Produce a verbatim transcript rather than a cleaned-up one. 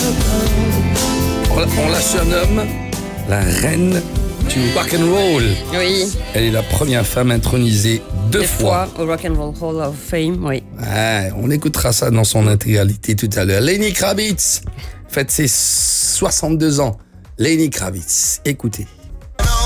On, la- on la surnomme la reine du rock and roll. Oui. Elle est la première femme intronisée deux, Deux fois. fois au Rock and Roll Hall of Fame, oui. Ouais, on écoutera ça dans son intégralité tout à l'heure. Lenny Kravitz fête ses soixante-deux ans. Lenny Kravitz, écoutez.